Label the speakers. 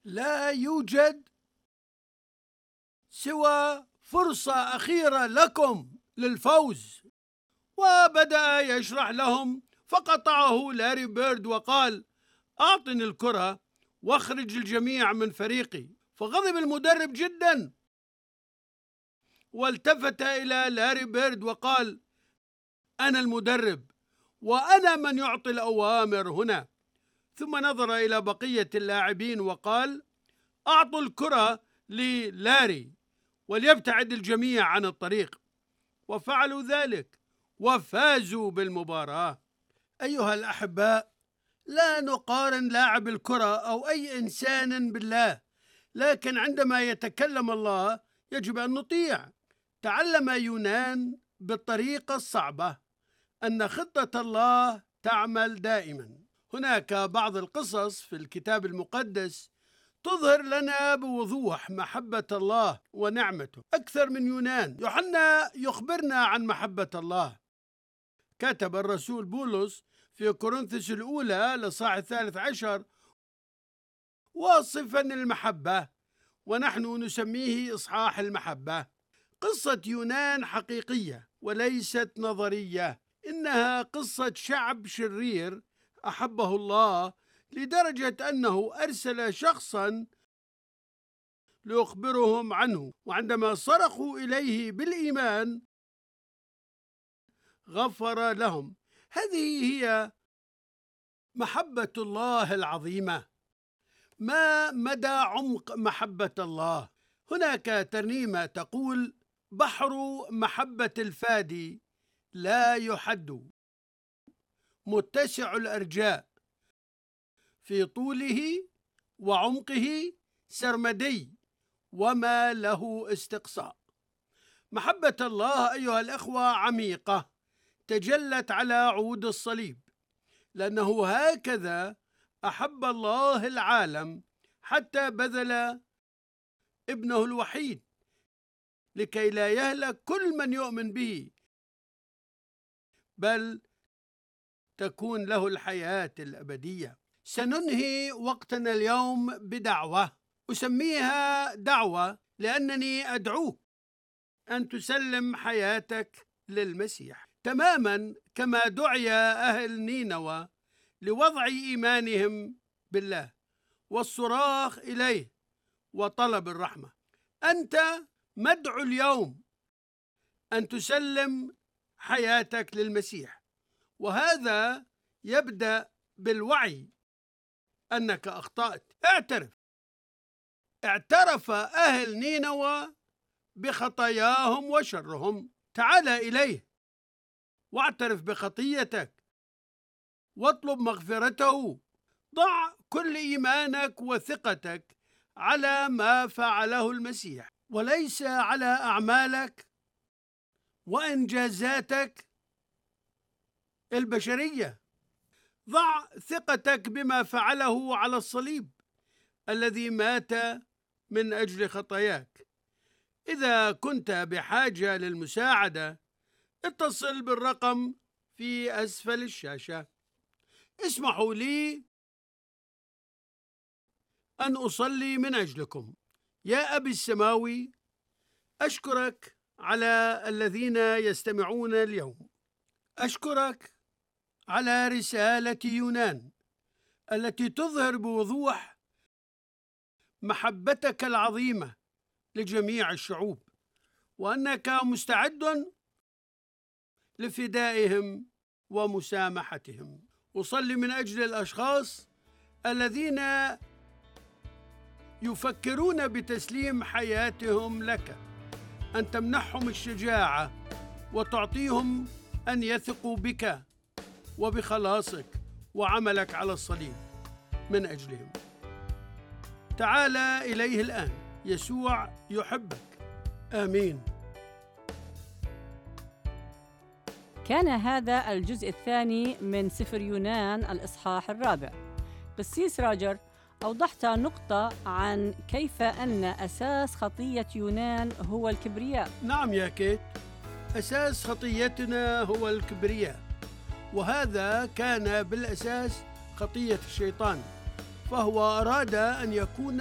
Speaker 1: لا يوجد سوى فرصة أخيرة لكم للفوز. وبدأ يشرح لهم، فقطعه لاري بيرد وقال: أعطني الكرة واخرج الجميع من فريقي. فغضب المدرب جدا والتفت إلى لاري بيرد وقال: أنا المدرب وأنا من يعطي الأوامر هنا. ثم نظر إلى بقية اللاعبين وقال: أعطوا الكرة للاري وليبتعد الجميع عن الطريق. وفعلوا ذلك وفازوا بالمباراة. أيها الأحباء، لا نقارن لاعب الكرة أو أي إنسان بالله، لكن عندما يتكلم الله يجب أن نطيع. تعلم يونان بالطريقة الصعبة أن خطة الله تعمل دائما. هناك بعض القصص في الكتاب المقدس تظهر لنا بوضوح محبة الله ونعمته أكثر من يونان. يوحنا يخبرنا عن محبة الله. كتب الرسول بولس في كورنثوس الأولى الإصحاح 13 واصفا المحبة، ونحن نسميه إصحاح المحبة. قصة يونان حقيقية وليست نظرية. إنها قصة شعب شرير أحبه الله لدرجة أنه أرسل شخصا ليخبرهم عنه، وعندما صرخوا إليه بالإيمان غفر لهم. هذه هي محبة الله العظيمة. ما مدى عمق محبة الله؟ هناك ترنيمة تقول: بحر محبة الفادي لا يحد، متسع الأرجاء، في طوله وعمقه سرمدي، وما له استقصاء. محبة الله أيها الأخوة عميقة، تجلت على عود الصليب، لأنه هكذا أحب الله العالم حتى بذل ابنه الوحيد لكي لا يهلك كل من يؤمن به، بل تكون له الحياة الأبدية. سننهي وقتنا اليوم بدعوة أسميها دعوة لأنني أدعوك أن تسلم حياتك للمسيح تماما كما دعي أهل نينوى لوضع إيمانهم بالله والصراخ إليه وطلب الرحمة. أنت مدعو اليوم أن تسلم حياتك للمسيح، وهذا يبدأ بالوعي أنك أخطأت. اعترف أهل نينوى بخطاياهم وشرهم. تعال إليه واعترف بخطيتك واطلب مغفرته. ضع كل إيمانك وثقتك على ما فعله المسيح وليس على أعمالك وإنجازاتك البشرية. ضع ثقتك بما فعله على الصليب الذي مات من أجل خطاياك. إذا كنت بحاجة للمساعدة اتصل بالرقم في أسفل الشاشة. اسمحوا لي أن أصلي من أجلكم. يا أبي السماوي، أشكرك على الذين يستمعون اليوم. أشكرك على رسالة يونان التي تظهر بوضوح محبتك العظيمة لجميع الشعوب، وأنك مستعد لفدائهم ومسامحتهم. أصلي من أجل الأشخاص الذين يفكرون بتسليم حياتهم لك، أن تمنحهم الشجاعة وتعطيهم أن يثقوا بك وبخلاصك وعملك على الصليب من أجلهم. تعال إليه الآن، يسوع يحبك. آمين.
Speaker 2: كان هذا الجزء الثاني من سفر يونان الإصحاح 4. قسيس راجر، أوضحت نقطة عن كيف أن أساس خطية يونان هو الكبرياء.
Speaker 1: نعم يا كيت، أساس خطيتنا هو الكبرياء، وهذا كان بالأساس خطية الشيطان، فهو أراد أن يكون